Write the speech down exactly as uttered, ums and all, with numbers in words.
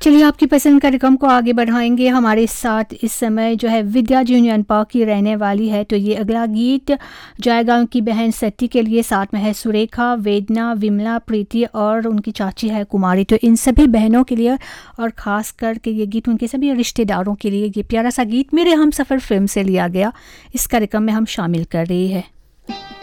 चलिए आपकी पसंद कार्यक्रम को आगे बढ़ाएंगे। हमारे साथ इस समय जो है विद्या यूनियन पार्क की रहने वाली है, तो ये अगला गीत जाएगा उनकी बहन सत्ती के लिए। साथ में है सुरेखा, वेदना, विमला, प्रीति और उनकी चाची है कुमारी। तो इन सभी बहनों के लिए और ख़ास करके ये गीत उनके सभी रिश्तेदारों के लिए ये प्यारा सा गीत मेरे हम सफ़र फिल्म से लिया गया, इस कार्यक्रम में हम शामिल कर रही है।